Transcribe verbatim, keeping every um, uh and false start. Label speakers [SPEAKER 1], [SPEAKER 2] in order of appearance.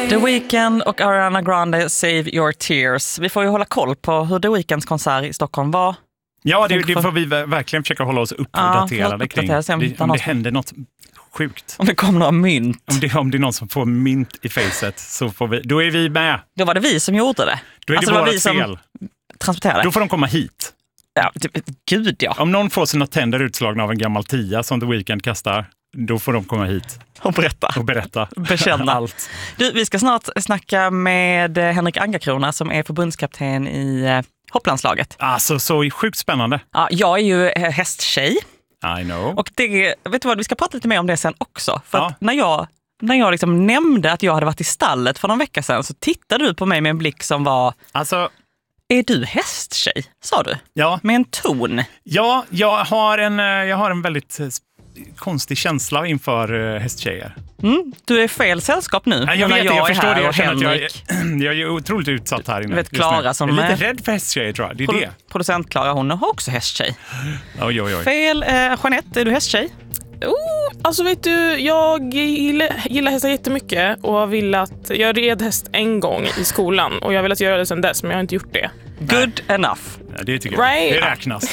[SPEAKER 1] The Weeknd och Ariana Grande, Save Your Tears. Vi får ju hålla koll på hur The Weeknds konsert i Stockholm var.
[SPEAKER 2] Ja, det, det får vi verkligen försöka hålla oss uppdaterade
[SPEAKER 1] ja,
[SPEAKER 2] kring. Det, om det händer något sjukt.
[SPEAKER 1] Om det kommer några mynt.
[SPEAKER 2] Om det, om det är någon som får mynt i facet så får vi, då är vi med.
[SPEAKER 1] Då var det vi som gjorde det.
[SPEAKER 2] Då är alltså, det, det vårt fel.
[SPEAKER 1] Transporterade.
[SPEAKER 2] Då får de komma hit.
[SPEAKER 1] Ja, det, gud ja.
[SPEAKER 2] Om någon får sina tänder utslagna av en gammal tia som The Weeknd kastar, då får de komma hit.
[SPEAKER 1] Och berätta.
[SPEAKER 2] Och berätta.
[SPEAKER 1] Bekänna.
[SPEAKER 2] Allt.
[SPEAKER 1] Du, vi ska snart snacka med Henrik Angerkrona som är förbundskapten i eh, hopplandslaget.
[SPEAKER 2] Alltså, så sjukt spännande.
[SPEAKER 1] Ja, jag är ju eh, hästtjej.
[SPEAKER 2] I know.
[SPEAKER 1] Och det, vet du vad, vi ska prata lite mer om det sen också. För
[SPEAKER 2] ja.
[SPEAKER 1] att när jag, när jag liksom nämnde att jag hade varit i stallet för någon vecka sedan så tittade du på mig med en blick som var...
[SPEAKER 2] Alltså...
[SPEAKER 1] Är du hästtjej, sa du?
[SPEAKER 2] Ja.
[SPEAKER 1] Med en ton.
[SPEAKER 2] Ja, jag har en, jag har en väldigt konstig känsla inför hästtjejer.
[SPEAKER 1] Mm, du är i fel sällskap nu.
[SPEAKER 2] Ja, jag vet, jag, jag förstår det. Jag känner att jag,
[SPEAKER 1] är,
[SPEAKER 2] jag är otroligt utsatt här inne.
[SPEAKER 1] Vet, Clara som
[SPEAKER 2] jag är lite
[SPEAKER 1] är,
[SPEAKER 2] rädd för hästtjejer, tror jag. Det är
[SPEAKER 1] pro-
[SPEAKER 2] det.
[SPEAKER 1] Producent Clara, hon har också hästtjej.
[SPEAKER 2] Oj, oj, oj.
[SPEAKER 1] Fel. Eh, Jeanette, är du hästtjej?
[SPEAKER 3] Oh, alltså vet du, jag gillar, gillar hästar jättemycket och vill att jag red häst en gång i skolan och jag vill att göra det sedan dess, men jag har inte gjort det.
[SPEAKER 1] Good
[SPEAKER 2] Nej.
[SPEAKER 1] enough.
[SPEAKER 2] Ja, det tycker
[SPEAKER 3] right.
[SPEAKER 2] jag. Det räknas.